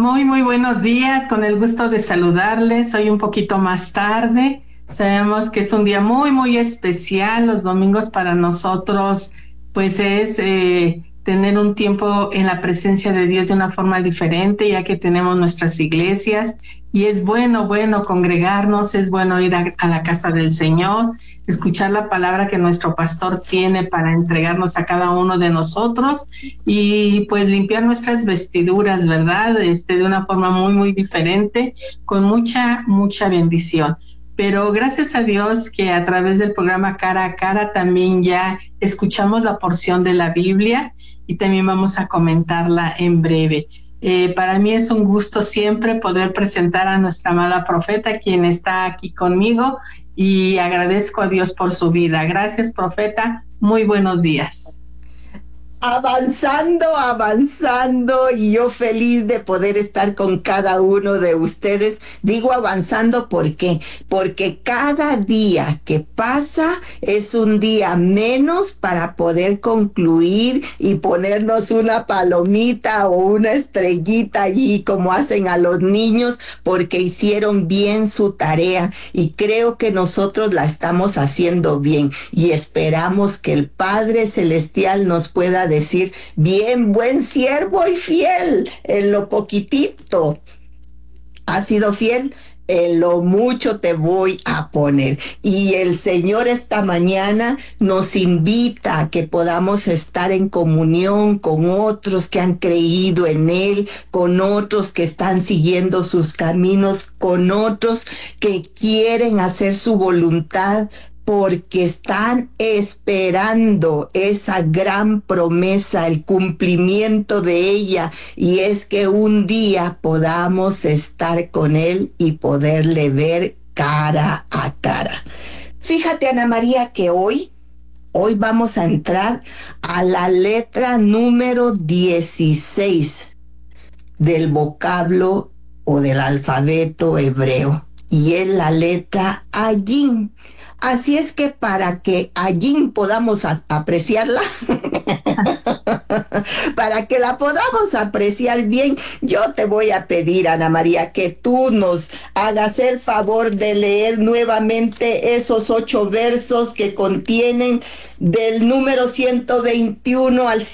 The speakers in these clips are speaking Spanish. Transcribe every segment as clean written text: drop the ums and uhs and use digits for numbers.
Muy buenos días, con el gusto de saludarles. Hoy un poquito más tarde. Sabemos que es un día muy especial. Los domingos para nosotros, pues es tener un tiempo en la presencia de Dios de una forma diferente, ya que tenemos nuestras iglesias. Y es bueno congregarnos, es bueno ir a la casa del Señor, escuchar la palabra que nuestro pastor tiene para entregarnos a cada uno de nosotros y pues limpiar nuestras vestiduras, ¿verdad? De una forma muy diferente, con mucha bendición. Pero gracias a Dios que a través del programa Cara a Cara también ya escuchamos la porción de la Biblia y también vamos a comentarla en breve. Para mí es un gusto siempre poder presentar a nuestra amada profeta, quien está aquí conmigo, y agradezco a Dios por su vida. Gracias, profeta. Muy buenos días. Avanzando, y yo feliz de poder estar con cada uno de ustedes. Digo avanzando, ¿por qué? Porque cada día que pasa es un día menos para poder concluir y ponernos una palomita o una estrellita allí como hacen a los niños, porque hicieron bien su tarea, y creo que nosotros la estamos haciendo bien, y esperamos que el Padre Celestial nos pueda decir: bien, buen siervo y fiel, en lo poquitito has sido fiel, en lo mucho te voy a poner. Y el Señor esta mañana nos invita a que podamos estar en comunión con otros que han creído en Él, con otros que están siguiendo sus caminos, con otros que quieren hacer su voluntad, porque están esperando esa gran promesa, el cumplimiento de ella, y es que un día podamos estar con Él y poderle ver cara a cara. Fíjate, Ana María, que hoy vamos a entrar a la letra número 16 del vocablo o del alfabeto hebreo, y es la letra Ayin. Así es que para que allí podamos apreciarla, para que la podamos apreciar bien, yo te voy a pedir, Ana María, que tú nos hagas el favor de leer nuevamente esos 8 versos que contienen del número 121 al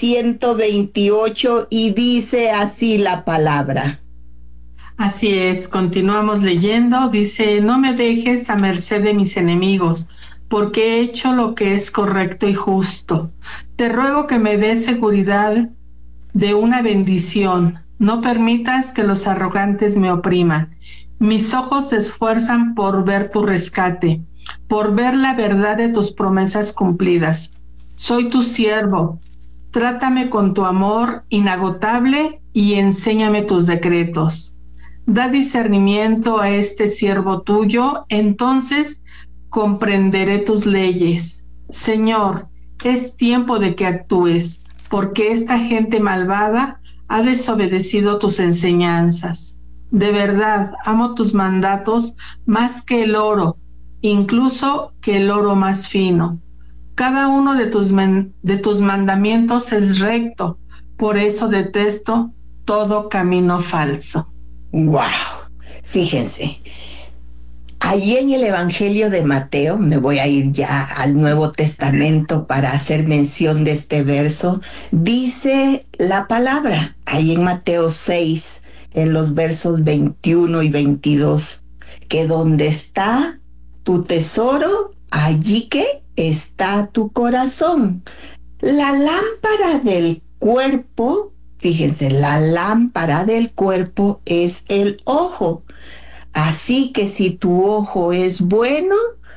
128, y dice así la palabra. Así es, continuamos leyendo. Dice: no me dejes a merced de mis enemigos, porque he hecho lo que es correcto y justo. Te ruego que me des seguridad de una bendición. No permitas que los arrogantes me opriman. Mis ojos se esfuerzan por ver tu rescate, por ver la verdad de tus promesas cumplidas. Soy tu siervo. Trátame con tu amor inagotable y enséñame tus decretos. Da discernimiento a este siervo tuyo, entonces comprenderé tus leyes. Señor, es tiempo de que actúes, porque esta gente malvada ha desobedecido tus enseñanzas. De verdad, amo tus mandatos más que el oro, incluso que el oro más fino. Cada uno de tus mandamientos es recto, por eso detesto todo camino falso. ¡Wow! Fíjense, allí en el Evangelio de Mateo, me voy a ir ya al Nuevo Testamento para hacer mención de este verso, dice la palabra, ahí en Mateo 6, en los versos 21 y 22, que donde está tu tesoro, allí que está tu corazón. La lámpara del cuerpo, fíjense, la lámpara del cuerpo es el ojo. Así que si tu ojo es bueno,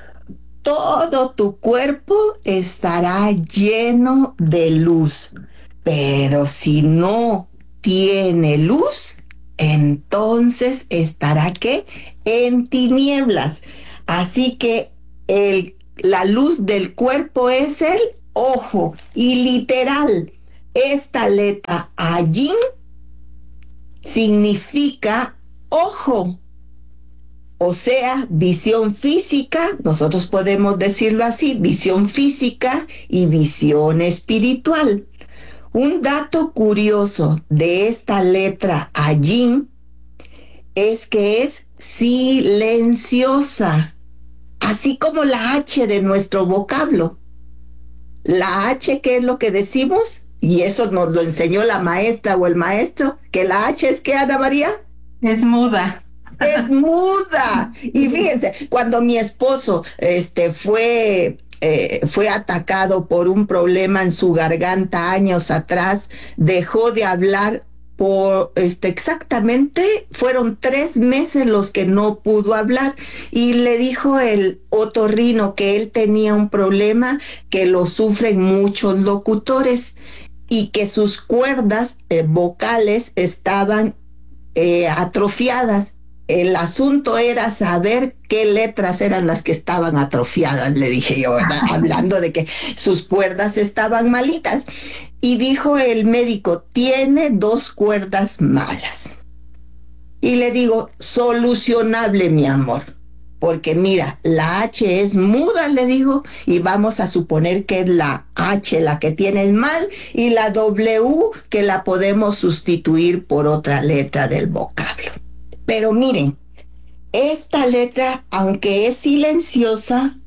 todo tu cuerpo estará lleno de luz. Pero si no tiene luz, entonces estará ¿qué? En tinieblas. Así que la luz del cuerpo es el ojo. Y literal, esta letra Ayin significa ojo. O sea, visión física, nosotros podemos decirlo así, visión física y visión espiritual. Un dato curioso de esta letra Ayin es que es silenciosa, así como la H de nuestro vocablo. La H, ¿qué es lo que decimos? Y eso nos lo enseñó la maestra o el maestro, que la H es que, Ana María, Es muda. es muda. Y fíjense, cuando mi esposo fue atacado por un problema en su garganta años atrás, dejó de hablar por exactamente, fueron 3 meses los que no pudo hablar, y le dijo el otorrino que él tenía un problema que lo sufren muchos locutores y que sus cuerdas vocales estaban atrofiadas. El asunto era saber qué letras eran las que estaban atrofiadas, le dije yo, ¿verdad? Hablando de que sus cuerdas estaban malitas. Y dijo el médico, tiene 2 cuerdas malas. Y le digo, solucionable, mi amor. Porque mira, la H es muda, le digo, y vamos a suponer que es la H la que tienes mal y la W que la podemos sustituir por otra letra del vocablo. Pero miren, esta letra, aunque es silenciosa,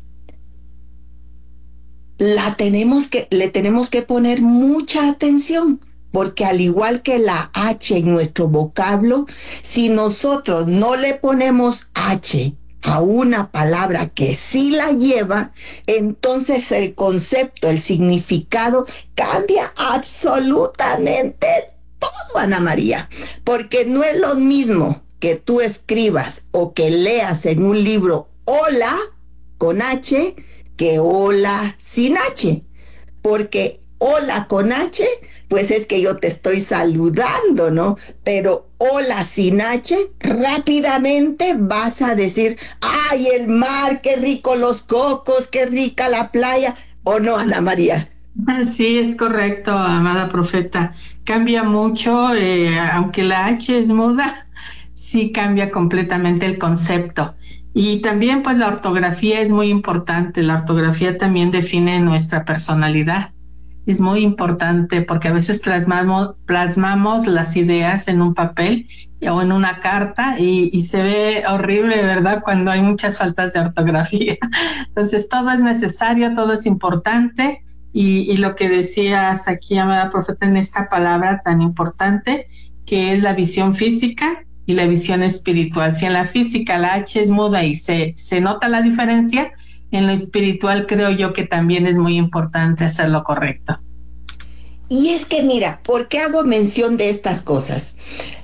le tenemos que poner mucha atención, porque al igual que la H en nuestro vocablo, si nosotros no le ponemos H a una palabra que sí la lleva, entonces el concepto, el significado cambia absolutamente todo, Ana María, porque no es lo mismo que tú escribas o que leas en un libro hola con H que hola sin H, porque hola con H, pues es que yo te estoy saludando, ¿no? Pero hola sin H, rápidamente vas a decir, ay, el mar, qué rico los cocos, qué rica la playa, ¿o no, Ana María? Sí, es correcto, amada profeta. Cambia mucho, aunque la H es muda, sí cambia completamente el concepto. Y también, pues, la ortografía es muy importante. La ortografía también define nuestra personalidad. Es muy importante porque a veces plasmamos las ideas en un papel o en una carta y se ve horrible, ¿verdad? Cuando hay muchas faltas de ortografía. Entonces, todo es necesario, todo es importante. Y lo que decías aquí, amada profeta, en esta palabra tan importante, que es la visión física y la visión espiritual. Si en la física la H es muda y se nota la diferencia, en lo espiritual creo yo que también es muy importante hacer lo correcto. Y es que mira, ¿por qué hago mención de estas cosas?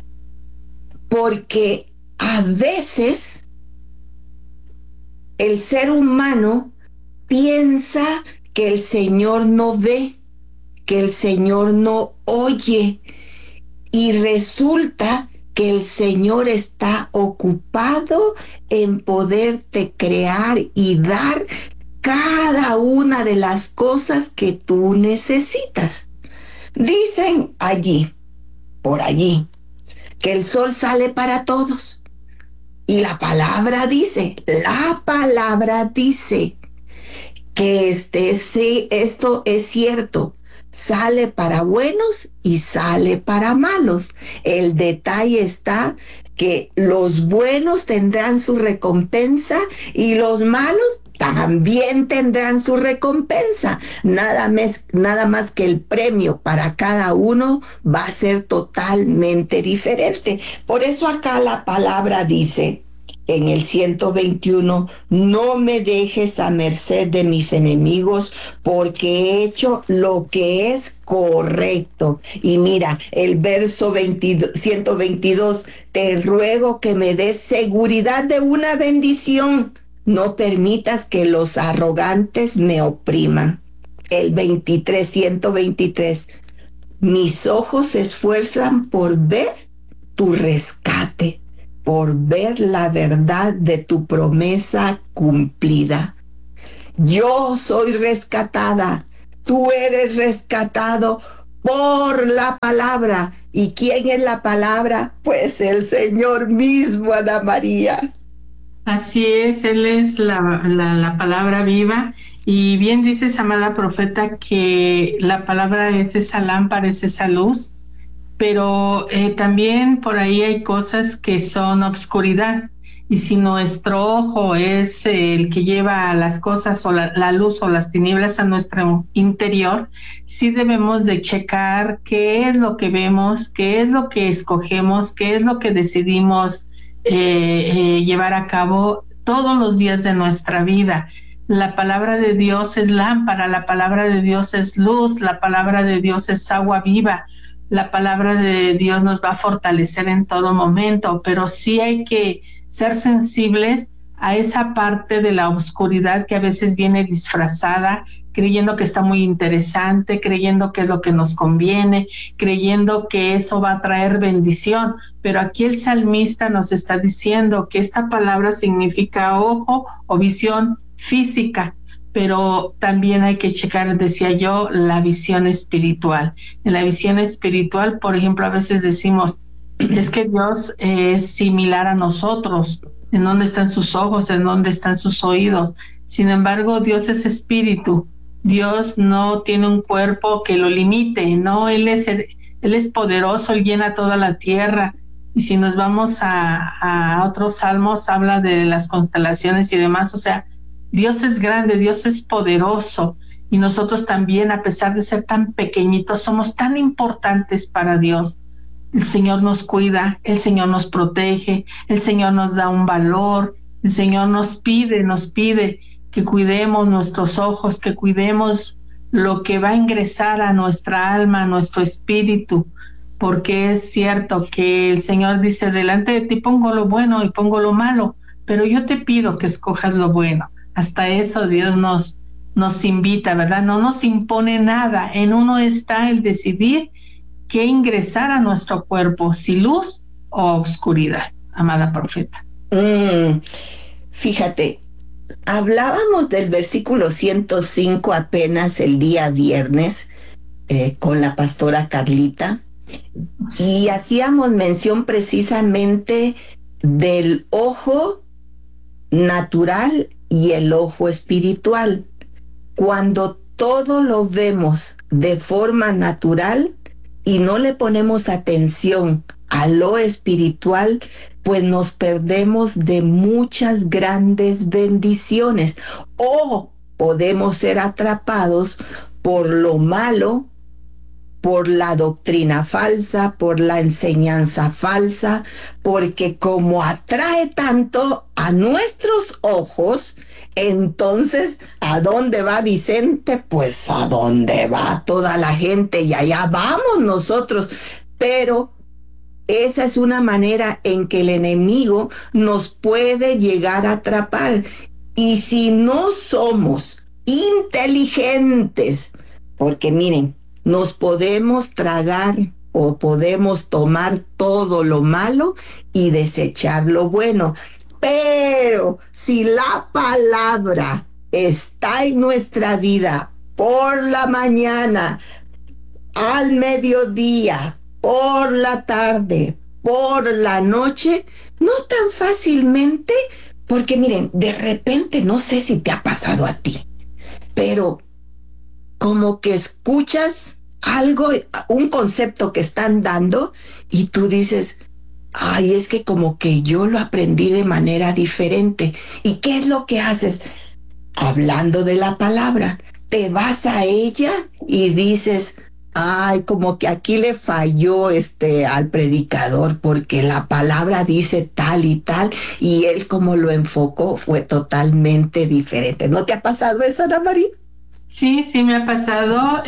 Porque a veces el ser humano piensa que el Señor no ve, que el Señor no oye, y resulta que el Señor está ocupado en poderte crear y dar cada una de las cosas que tú necesitas. Dicen allí, por allí, que el sol sale para todos. Y la palabra dice que sí, esto es cierto, sale para buenos y sale para malos. El detalle está que los buenos tendrán su recompensa y los malos también tendrán su recompensa. Nada más que el premio para cada uno va a ser totalmente diferente. Por eso acá la palabra dice en el 121, no me dejes a merced de mis enemigos, porque he hecho lo que es correcto. Y mira, el verso 122, te ruego que me des seguridad de una bendición. No permitas que los arrogantes me opriman. El 123, mis ojos se esfuerzan por ver tu rescate, por ver la verdad de tu promesa cumplida. Yo soy rescatada, tú eres rescatado por la palabra. ¿Y quién es la palabra? Pues el Señor mismo, Ana María. Así es, Él es la palabra viva. Y bien dices, amada profeta, que la palabra es esa lámpara, es esa luz pero también por ahí hay cosas que son obscuridad. Y si nuestro ojo es el que lleva las cosas o la luz o las tinieblas a nuestro interior, sí debemos de checar qué es lo que vemos, qué es lo que escogemos, qué es lo que decidimos llevar a cabo todos los días de nuestra vida. La palabra de Dios es lámpara, la palabra de Dios es luz, la palabra de Dios es agua viva. La palabra de Dios nos va a fortalecer en todo momento, pero sí hay que ser sensibles a esa parte de la oscuridad que a veces viene disfrazada, creyendo que está muy interesante, creyendo que es lo que nos conviene, creyendo que eso va a traer bendición. Pero aquí el salmista nos está diciendo que esta palabra significa ojo o visión física, pero también hay que checar, decía yo, la visión espiritual. En la visión espiritual, por ejemplo, a veces decimos, es que Dios es similar a nosotros. ¿En dónde están sus ojos? ¿En dónde están sus oídos? Sin embargo, Dios es espíritu. Dios no tiene un cuerpo que lo limite, ¿no? Él es poderoso, Él llena toda la tierra. Y si nos vamos a otros salmos, habla de las constelaciones y demás. O sea, Dios es grande, Dios es poderoso. Y nosotros también, a pesar de ser tan pequeñitos, somos tan importantes para Dios. El Señor nos cuida, el Señor nos protege, el Señor nos da un valor, el Señor nos pide que cuidemos nuestros ojos, que cuidemos lo que va a ingresar a nuestra alma, a nuestro espíritu, porque es cierto que el Señor dice, delante de ti pongo lo bueno y pongo lo malo, pero yo te pido que escojas lo bueno. Hasta eso Dios nos invita, ¿verdad? No nos impone nada, en uno está el decidir que ingresar a nuestro cuerpo, si luz o oscuridad, amada profeta. Fíjate, hablábamos del versículo 105 apenas el día viernes con la pastora Carlita y hacíamos mención precisamente del ojo natural y el ojo espiritual. Cuando todo lo vemos de forma natural, y no le ponemos atención a lo espiritual, pues nos perdemos de muchas grandes bendiciones o podemos ser atrapados por lo malo, por la doctrina falsa, por la enseñanza falsa, porque como atrae tanto a nuestros ojos, entonces, ¿a dónde va Vicente? Pues a dónde va toda la gente y allá vamos nosotros. Pero esa es una manera en que el enemigo nos puede llegar a atrapar. Y si no somos inteligentes, porque miren, nos podemos tragar o podemos tomar todo lo malo y desechar lo bueno. Pero si la palabra está en nuestra vida por la mañana, al mediodía, por la tarde, por la noche, no tan fácilmente, porque miren, de repente, no sé si te ha pasado a ti, pero como que escuchas algo, un concepto que están dando y tú dices, ay, es que como que yo lo aprendí de manera diferente. ¿Y qué es lo que haces? Hablando de la palabra, te vas a ella y dices, ay, como que aquí le falló al predicador porque la palabra dice tal y él como lo enfocó fue totalmente diferente. ¿No te ha pasado eso, Ana María? Sí, sí me ha pasado,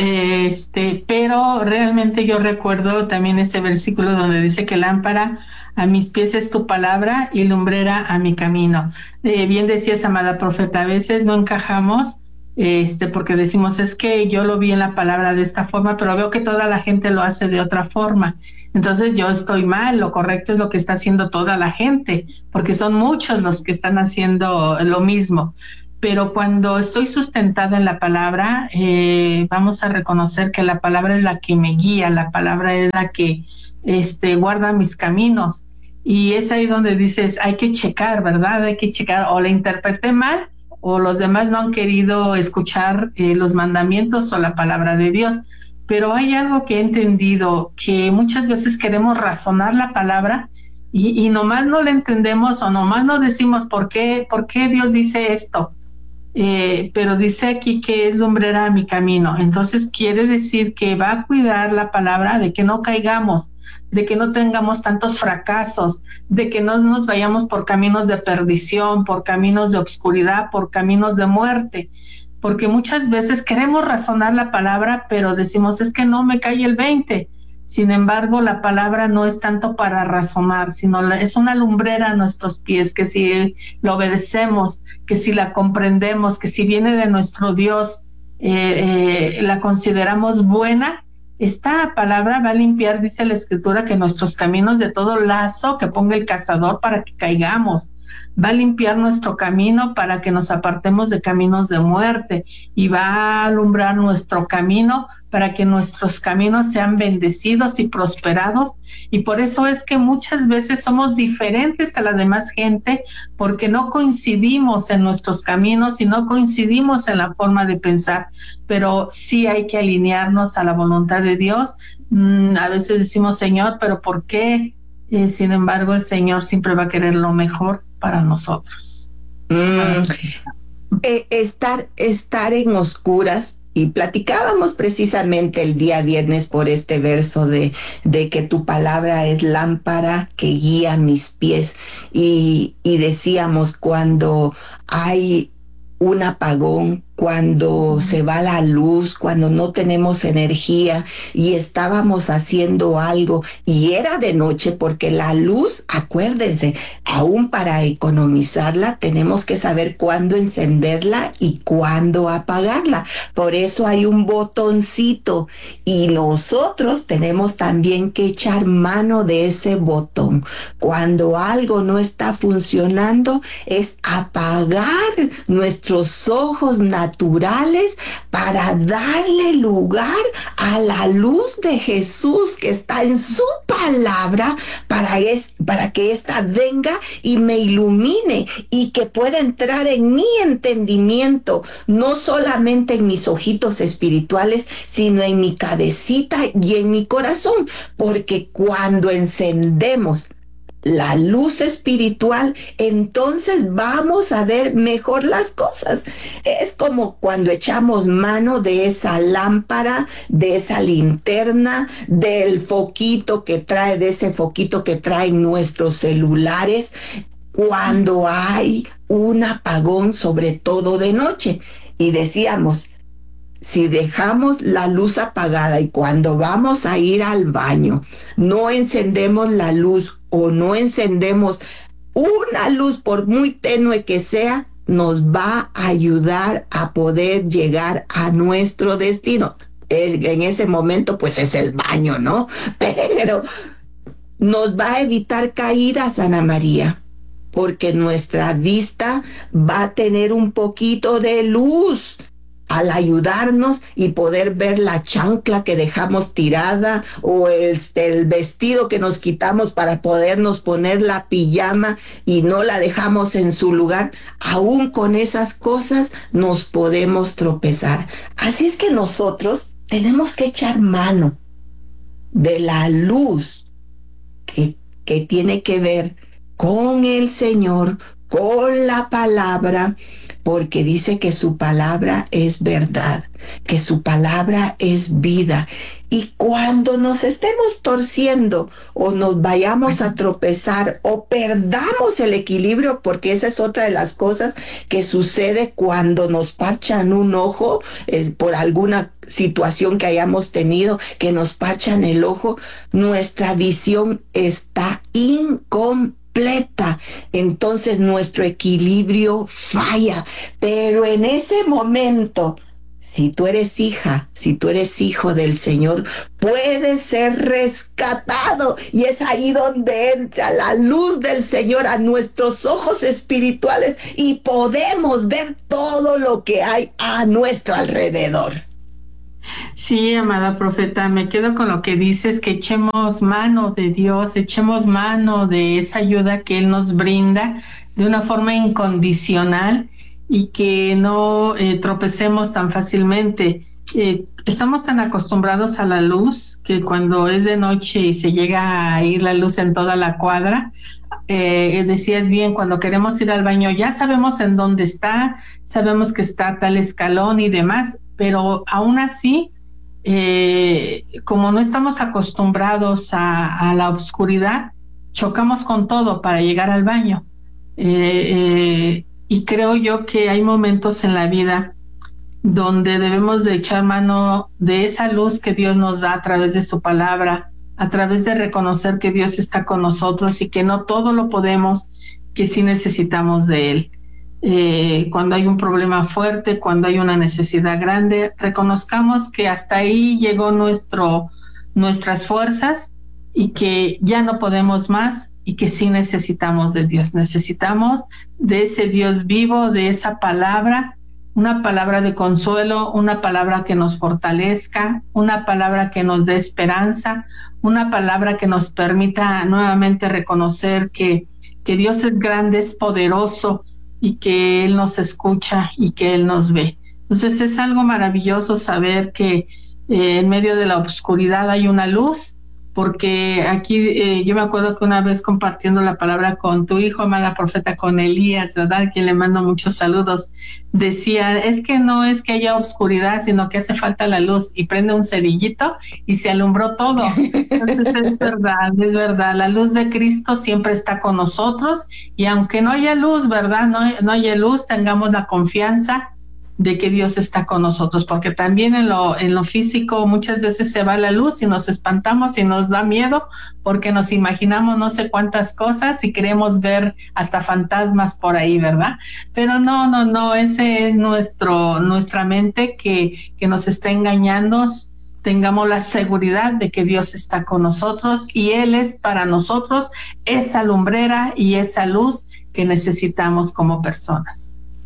pero realmente yo recuerdo también ese versículo donde dice que lámpara a mis pies es tu palabra y lumbrera a mi camino. Bien decías, amada profeta, a veces no encajamos, porque decimos, es que yo lo vi en la palabra de esta forma, pero veo que toda la gente lo hace de otra forma. Entonces yo estoy mal, lo correcto es lo que está haciendo toda la gente, porque son muchos los que están haciendo lo mismo. Pero cuando estoy sustentada en la palabra, vamos a reconocer que la palabra es la que me guía, la palabra es la que guarda mis caminos. Y es ahí donde dices, hay que checar, ¿verdad? Hay que checar, o la interpreté mal, o los demás no han querido escuchar los mandamientos o la palabra de Dios. pero hay algo que he entendido, que muchas veces queremos razonar la palabra y nomás no la entendemos o nomás no decimos por qué Dios dice esto. Pero dice aquí que es lumbrera a mi camino. Entonces quiere decir que va a cuidar la palabra de que no caigamos, de que no tengamos tantos fracasos, de que no nos vayamos por caminos de perdición, por caminos de obscuridad, por caminos de muerte. Porque muchas veces queremos razonar la palabra, pero decimos, es que no me cae el 20. Sin embargo, la palabra no es tanto para razonar, sino es una lumbrera a nuestros pies, que si lo obedecemos, que si la comprendemos, que si viene de nuestro Dios, la consideramos buena, esta palabra va a limpiar, dice la Escritura, que nuestros caminos de todo lazo que ponga el cazador para que caigamos. Va a limpiar nuestro camino para que nos apartemos de caminos de muerte y va a alumbrar nuestro camino para que nuestros caminos sean bendecidos y prosperados. Y por eso es que muchas veces somos diferentes a la demás gente, porque no coincidimos en nuestros caminos y no coincidimos en la forma de pensar, pero sí hay que alinearnos a la voluntad de Dios. A veces decimos, Señor, pero ¿por qué? Sin embargo, el Señor siempre va a querer lo mejor para nosotros. Estar en oscuras, y platicábamos precisamente el día viernes por este verso de que tu palabra es lámpara que guía mis pies, y decíamos, cuando hay un apagón, cuando se va la luz, cuando no tenemos energía y estábamos haciendo algo y era de noche, porque la luz, acuérdense, aún para economizarla tenemos que saber cuándo encenderla y cuándo apagarla. Por eso hay un botoncito y nosotros tenemos también que echar mano de ese botón. Cuando algo no está funcionando, es apagar nuestros ojos naturales para darle lugar a la luz de Jesús que está en su palabra, para que ésta venga y me ilumine y que pueda entrar en mi entendimiento, no solamente en mis ojitos espirituales, sino en mi cabecita y en mi corazón, porque cuando encendemos la luz espiritual, entonces vamos a ver mejor las cosas. Es como cuando echamos mano de esa lámpara, de esa linterna, del foquito que trae, de ese foquito que traen nuestros celulares, cuando hay un apagón, sobre todo de noche. Y decíamos, si dejamos la luz apagada y cuando vamos a ir al baño no encendemos la luz o no encendemos una luz, por muy tenue que sea, nos va a ayudar a poder llegar a nuestro destino. En ese momento pues es el baño, ¿no? Pero nos va a evitar caídas, Ana María, porque nuestra vista va a tener un poquito de luz al ayudarnos y poder ver la chancla que dejamos tirada o el vestido que nos quitamos para podernos poner la pijama y no la dejamos en su lugar. Aún con esas cosas nos podemos tropezar. Así es que nosotros tenemos que echar mano de la luz que tiene que ver con el Señor, con la palabra, porque dice que su palabra es verdad, que su palabra es vida. Y cuando nos estemos torciendo o nos vayamos a tropezar o perdamos el equilibrio, porque esa es otra de las cosas que sucede cuando nos parchan un ojo, por alguna situación que hayamos tenido, que nos parchan el ojo, nuestra visión está incompleta, entonces nuestro equilibrio falla. Pero en ese momento, si tú eres hija, si tú eres hijo del Señor, puedes ser rescatado, y es ahí donde entra la luz del Señor a nuestros ojos espirituales y podemos ver todo lo que hay a nuestro alrededor. Sí, amada profeta, me quedo con lo que dices, que echemos mano de Dios, echemos mano de esa ayuda que Él nos brinda de una forma incondicional y que no tropecemos tan fácilmente. estamos tan acostumbrados a la luz que cuando es de noche y se llega a ir la luz en toda la cuadra, decías bien, cuando queremos ir al baño ya sabemos en dónde está, sabemos que está tal escalón y demás, pero aún así, como no estamos acostumbrados a la oscuridad, chocamos con todo para llegar al baño. Y creo yo que hay momentos en la vida donde debemos de echar mano de esa luz que Dios nos da a través de su palabra, a través de reconocer que Dios está con nosotros y que no todo lo podemos, que sí necesitamos de Él. Cuando hay un problema fuerte, cuando hay una necesidad grande, reconozcamos que hasta ahí llegó nuestras fuerzas y que ya no podemos más y que sí necesitamos de Dios. Necesitamos de ese Dios vivo, de esa palabra, una palabra de consuelo, una palabra que nos fortalezca, una palabra que nos dé esperanza, una palabra que nos permita nuevamente reconocer que Dios es grande, es poderoso y que Él nos escucha y que Él nos ve. Entonces es algo maravilloso saber que en medio de la oscuridad hay una luz, porque aquí yo me acuerdo que una vez compartiendo la palabra con tu hijo, amada profeta, con Elías, ¿verdad? Quien le mando muchos saludos, decía, es que no es que haya oscuridad, sino que hace falta la luz, y prende un cerillito y se alumbró todo. Entonces es verdad, la luz de Cristo siempre está con nosotros, y aunque no haya luz, ¿verdad? No haya luz, tengamos la confianza de que Dios está con nosotros, porque también en lo físico muchas veces se va la luz y nos espantamos y nos da miedo porque nos imaginamos no sé cuántas cosas y queremos ver hasta fantasmas por ahí, ¿verdad? Pero no, ese es nuestra mente que nos está engañando. Tengamos la seguridad de que Dios está con nosotros y Él es para nosotros esa lumbrera y esa luz que necesitamos como personas.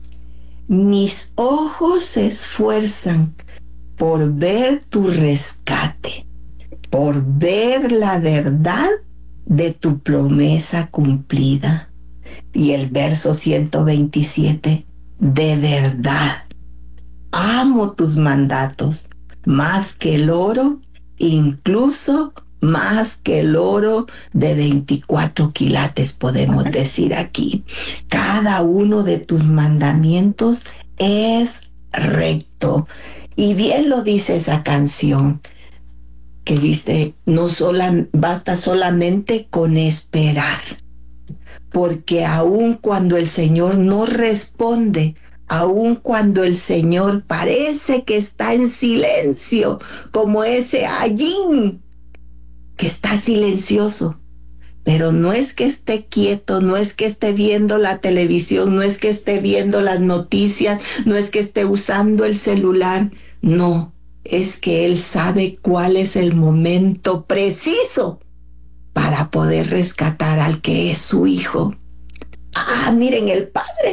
Mis ojos se esfuerzan por ver tu rescate, por ver la verdad de tu promesa cumplida. Y el verso 127, de verdad, amo tus mandatos más que el oro, incluso más que el oro de 24 quilates, podemos decir aquí. Cada uno de tus mandamientos es recto. Y bien lo dice esa canción, que viste, basta solamente con esperar. Porque aun cuando el Señor no responde, aun cuando el Señor parece que está en silencio, como ese Allín, que está silencioso, pero no es que esté quieto, no es que esté viendo la televisión, no es que esté viendo las noticias, no es que esté usando el celular, no, es que Él sabe cuál es el momento preciso para poder rescatar al que es su hijo. Miren, el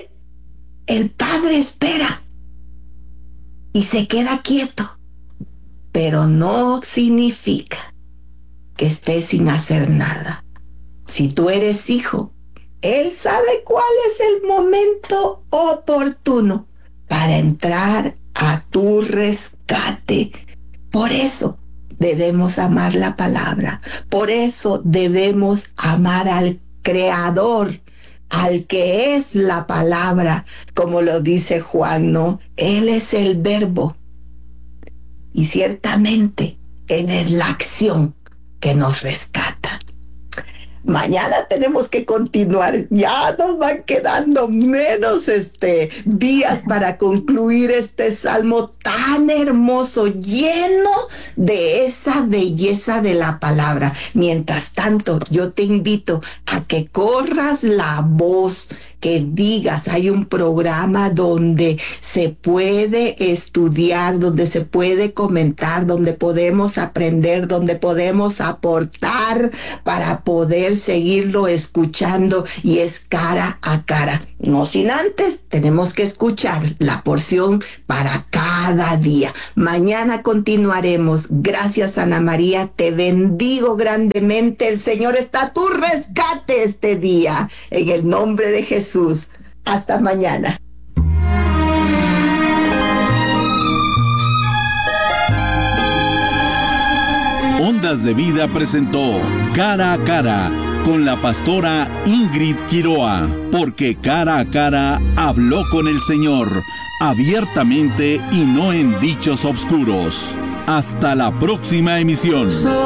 Padre espera y se queda quieto, pero no significa que esté sin hacer nada. Si tú eres hijo, Él sabe cuál es el momento oportuno para entrar a tu rescate. Por eso debemos amar la palabra. Por eso debemos amar al Creador, al que es la palabra, como lo dice Juan, ¿no? Él es el verbo. Y ciertamente, Él es la acción que nos rescata. Mañana tenemos que continuar. Ya nos van quedando menos días para concluir este salmo tan hermoso, lleno de esa belleza de la palabra. Mientras tanto, yo te invito a que corras la voz, que digas, hay un programa donde se puede estudiar, donde se puede comentar, donde podemos aprender, donde podemos aportar para poder seguirlo escuchando, y es cara a cara. No sin antes, tenemos que escuchar la porción para cada día. Mañana continuaremos. Gracias, Ana María. Te bendigo grandemente. El Señor está a tu rescate este día. En el nombre de Jesús. Hasta mañana. Sendas de Vida presentó Cara a Cara con la pastora Ingrid Quiroa, porque cara a cara habló con el Señor, abiertamente y no en dichos obscuros. Hasta la próxima emisión.